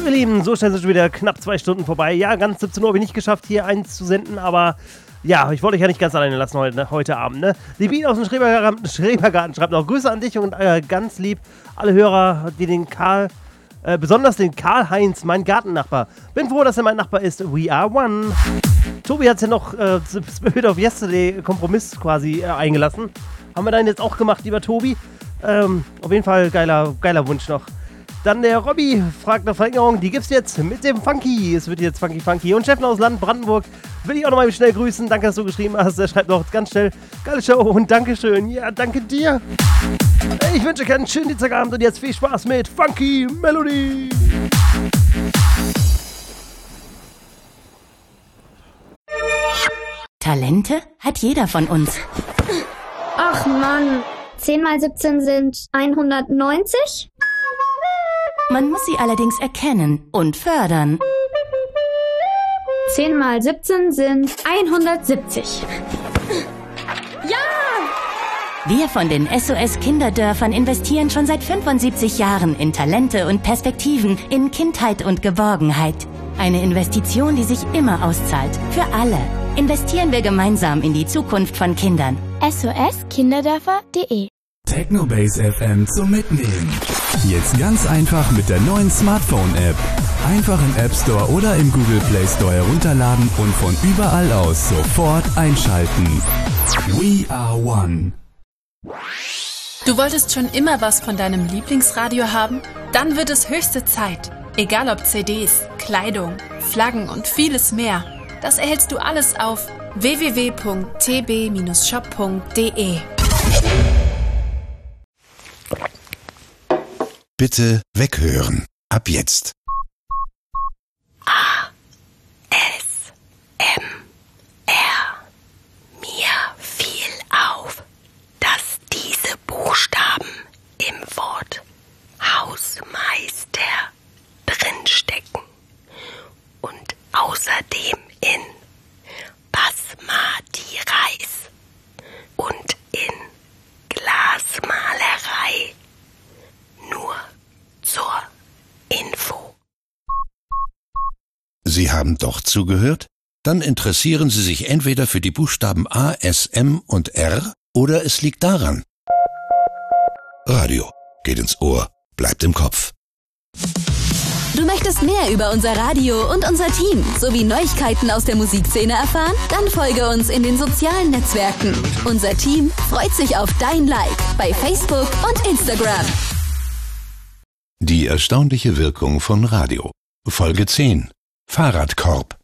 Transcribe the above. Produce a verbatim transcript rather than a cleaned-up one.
So, ihr Lieben, so schnell sind schon wieder knapp zwei Stunden vorbei. Ja, ganz siebzehn Uhr habe ich nicht geschafft, hier eins zu senden, aber ja, ich wollte euch ja nicht ganz alleine lassen heute, ne, heute Abend. Ne? Die Biene aus dem Schrebergarten, Schrebergarten schreibt noch Grüße an dich und äh, ganz lieb alle Hörer, die den Karl, äh, besonders den Karl-Heinz, mein Gartennachbar. Bin froh, dass er mein Nachbar ist. We are one. Tobi hat es ja noch äh, Spirit of Yesterday Kompromiss quasi äh, eingelassen. Haben wir dann jetzt auch gemacht, lieber Tobi. Ähm, auf jeden Fall geiler, geiler Wunsch noch. Dann der Robby fragt nach Verlängerung, die gibt's jetzt mit dem Funky. Es wird jetzt Funky Funky. Und Steffen aus Land Brandenburg will ich auch nochmal schnell grüßen. Danke, dass du geschrieben hast. Er schreibt noch ganz schnell, geile Show und Dankeschön. Ja, danke dir. Ich wünsche euch einen schönen Dienstagabend und jetzt viel Spaß mit Funky Melody. Talente hat jeder von uns. Ach Mann, zehn mal siebzehn sind hundertneunzig? Man muss sie allerdings erkennen und fördern. zehn mal siebzehn sind hundertsiebzig. Ja! Wir von den S O S Kinderdörfern investieren schon seit fünfundsiebzig Jahren in Talente und Perspektiven, in Kindheit und Geborgenheit. Eine Investition, die sich immer auszahlt. Für alle. Investieren wir gemeinsam in die Zukunft von Kindern. S O S Kinderdörfer punkt de Technobase F M zum Mitnehmen. Jetzt ganz einfach mit der neuen Smartphone-App. Einfach im App Store oder im Google Play Store herunterladen und von überall aus sofort einschalten. We are one. Du wolltest schon immer was von deinem Lieblingsradio haben? Dann wird es höchste Zeit. Egal ob C Ds, Kleidung, Flaggen und vieles mehr. Das erhältst du alles auf w w w punkt t b Bindestrich shop punkt de. Bitte weghören. Ab jetzt. A, S, M, R. Mir fiel auf, dass diese Buchstaben im Wort Hausmeister drinstecken und außerdem in Basmati Reis und in Glasmalerei. Nur zur Info. Sie haben doch zugehört? Dann interessieren Sie sich entweder für die Buchstaben A, S, M und R oder es liegt daran. Radio geht ins Ohr, bleibt im Kopf. Du möchtest mehr über unser Radio und unser Team sowie Neuigkeiten aus der Musikszene erfahren? Dann folge uns in den sozialen Netzwerken. Unser Team freut sich auf dein Like bei Facebook und Instagram. Die erstaunliche Wirkung von Radio. Folge zehn. Fahrradkorb.